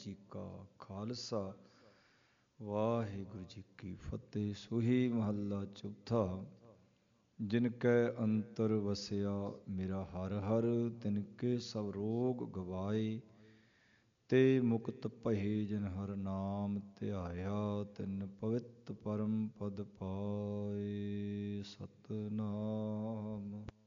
ਜੀ ਕਾ ਖਾਲਸਾ ਵਾਹਿਗੁਰੂ ਜੀ ਕੀ ਫਤਿਹ। ਸੋਹੀ ਮਹੱਲਾ ਚੌਥਾ। ਜਿਨ ਕੈ ਅੰਤਰ ਵਸਿਆ ਮੇਰਾ ਹਰ ਹਰ, ਤਿਨ ਕੇ ਸਭ ਰੋਗ ਗਵਾਏ। ਤੇ ਮੁਕਤ ਭਏ ਜਿਨ ਹਰ ਨਾਮ ਧਿਆਇਆ, ਤਿਨ ਪਵਿੱਤ ਪਰਮ ਪਦ ਪਾਏ। ਸਤਿਨਾਮ।